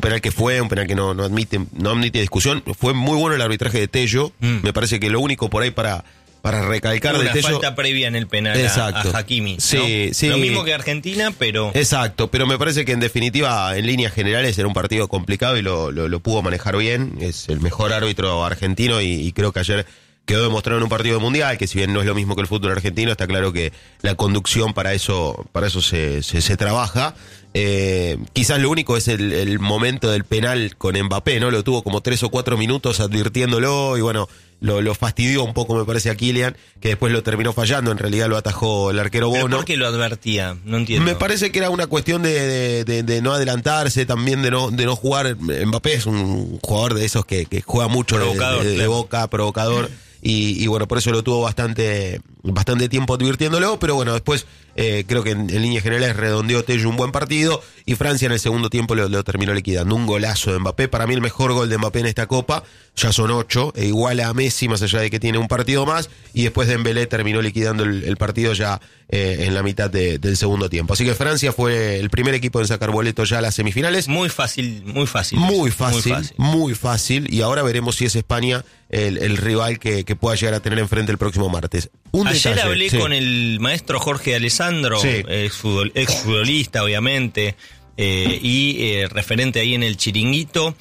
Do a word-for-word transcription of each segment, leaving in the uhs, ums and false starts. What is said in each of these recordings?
penal que fue, un penal que no, no admite no admite discusión. Fue muy bueno el arbitraje de Tello. Mm. Me parece que lo único por ahí para, para recalcar una de Tello... Una falta previa en el penal a, a Hakimi, sí, ¿no? Sí. Lo mismo que Argentina, pero... Exacto, pero me parece que en definitiva, en líneas generales, era un partido complicado y lo, lo, lo pudo manejar bien. Es el mejor árbitro argentino y, y creo que ayer... quedó demostrado en un partido de mundial, que si bien no es lo mismo que el fútbol argentino, está claro que la conducción para eso para eso se, se, se trabaja. Eh, quizás lo único es el, el momento del penal con Mbappé, ¿no? Lo tuvo como tres o cuatro minutos advirtiéndolo y bueno, lo, lo fastidió un poco, me parece, a Kylian, que después lo terminó fallando, en realidad lo atajó el arquero Bono. ¿Pero por qué lo advertía? No entiendo. Me parece que era una cuestión de, de, de, de no adelantarse, también de no, de no jugar. Mbappé es un jugador de esos que, que juega mucho de, de, de, de boca, provocador. Y, y bueno, por eso lo tuvo bastante bastante tiempo advirtiéndolo, pero bueno, después eh, creo que en, en líneas generales redondeó Tello un buen partido y Francia en el segundo tiempo lo, lo terminó liquidando. Un golazo de Mbappé, para mí el mejor gol de Mbappé en esta Copa, ya son ocho, e igual a Messi, más allá de que tiene un partido más, y después Dembélé terminó liquidando el, el partido ya eh, en la mitad de, del segundo tiempo. Así que Francia fue el primer equipo en sacar boleto ya a las semifinales. Muy fácil, muy fácil. Muy fácil, muy fácil, muy fácil, y ahora veremos si es España el, el rival que, que pueda llegar a tener enfrente el próximo martes. Un Ayer detalle, hablé sí. con el maestro Jorge Alessandro, sí. exfutbol, exfutbolista obviamente, eh, y eh, referente ahí en el Chiringuito,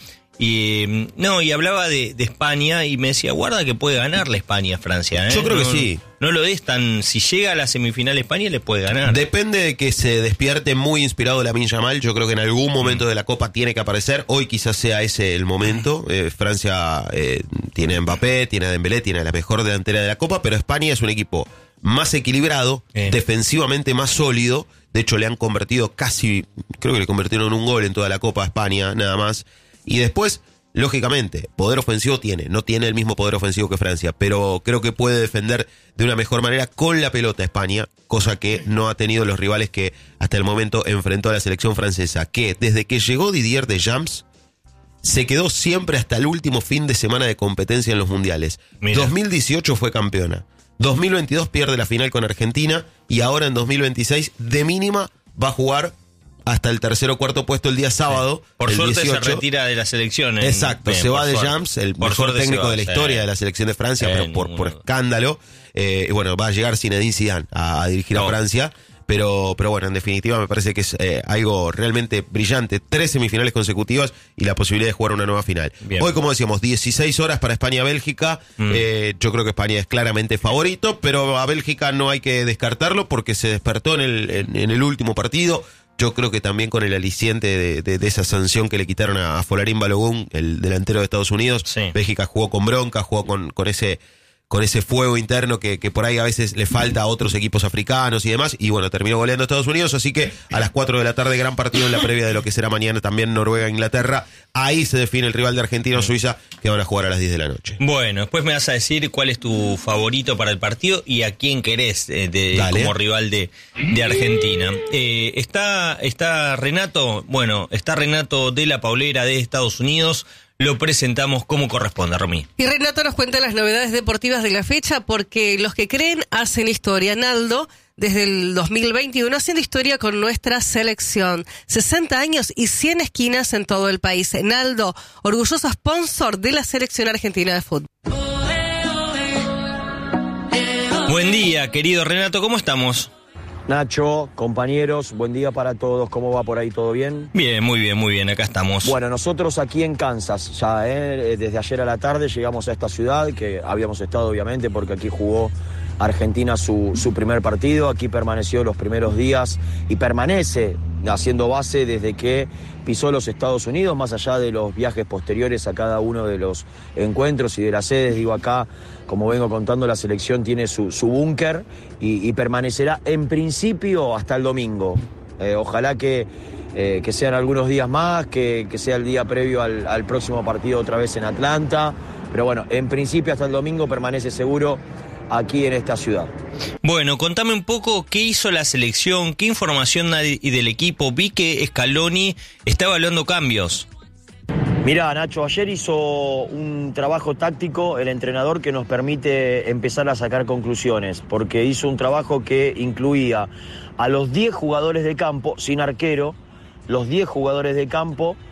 y no, y hablaba de, de España y me decía, guarda que puede ganarle España a Francia, ¿eh? Yo creo no, que sí. No lo es tan, si llega a la semifinal España le puede ganar. Depende de que se despierte muy inspirado Lamine Yamal. Yo creo que en algún momento de la Copa tiene que aparecer. Hoy quizás sea ese el momento. Eh, Francia eh, tiene a Mbappé, tiene a Dembélé, tiene a la mejor delantera de la Copa, pero España es un equipo más equilibrado, eh. defensivamente más sólido. De hecho, le han convertido casi, creo que le convirtieron un gol en toda la Copa a España, nada más. Y después, lógicamente, poder ofensivo tiene, no tiene el mismo poder ofensivo que Francia, pero creo que puede defender de una mejor manera con la pelota España, cosa que no ha tenido los rivales que hasta el momento enfrentó a la selección francesa, que desde que llegó Didier Deschamps, se quedó siempre hasta el último fin de semana de competencia en los mundiales. Mira. dos mil dieciocho fue campeona, dos mil veintidós pierde la final con Argentina y ahora en dos mil veintiséis de mínima va a jugar hasta el tercer o cuarto puesto el día sábado. Sí. Por el suerte dieciocho. Se retira de la selección. En, Exacto, bien, se va de suerte. Jams, el por mejor técnico va, de la sí. historia de la selección de Francia, sí, pero por, por escándalo. Eh, y bueno, va a llegar Zinedine Zidane a, a dirigir no. a Francia. Pero, pero bueno, en definitiva me parece que es eh, algo realmente brillante. Tres semifinales consecutivas y la posibilidad de jugar una nueva final. Bien. Hoy, como decíamos, dieciséis horas para España-Bélgica. Mm. Eh, yo creo que España es claramente favorito, pero a Bélgica no hay que descartarlo porque se despertó en el, en, en el último partido. Yo creo que también con el aliciente de, de, de esa sanción que le quitaron a, a Folarín Balogun, el delantero de Estados Unidos. Sí. Bélgica jugó con bronca, jugó con, con ese... con ese fuego interno que, que por ahí a veces le falta a otros equipos africanos y demás, y bueno, terminó goleando a Estados Unidos, así que a las cuatro de la tarde, gran partido en la previa de lo que será mañana también Noruega-Inglaterra, ahí se define el rival de Argentina o Suiza, que van a jugar a las diez de la noche. Bueno, después me vas a decir cuál es tu favorito para el partido y a quién querés eh, de, como rival de, de Argentina. Eh, está, está Renato, bueno, está Renato de la Paulera de Estados Unidos. Lo presentamos como corresponde, Romy. Y Renato nos cuenta las novedades deportivas de la fecha, porque los que creen hacen historia. Naldo, desde el dos mil veintiuno, haciendo historia con nuestra selección. sesenta años y cien esquinas en todo el país. Naldo, orgulloso sponsor de la selección argentina de fútbol. Buen día, querido Renato, ¿cómo estamos? Nacho, compañeros, buen día para todos. ¿Cómo va por ahí? ¿Todo bien? Bien, muy bien, muy bien. Acá estamos. Bueno, nosotros aquí en Kansas, ya ¿eh? desde ayer a la tarde llegamos a esta ciudad, que habíamos estado obviamente porque aquí jugó Argentina su, su primer partido. Aquí permaneció los primeros días y permanece haciendo base desde que pisó los Estados Unidos, más allá de los viajes posteriores a cada uno de los encuentros y de las sedes. Digo, acá, como vengo contando, la selección tiene su, su búnker y, y permanecerá en principio hasta el domingo. Eh, ojalá que, eh, que sean algunos días más, que, que sea el día previo al, al próximo partido otra vez en Atlanta. Pero bueno, en principio hasta el domingo permanece seguro aquí en esta ciudad. Bueno, contame un poco qué hizo la selección, qué información hay del equipo. Vi que Scaloni está evaluando cambios. Mirá, Nacho, ayer hizo un trabajo táctico el entrenador que nos permite empezar a sacar conclusiones, porque hizo un trabajo que incluía a los diez jugadores de campo, sin arquero, los diez jugadores de campo,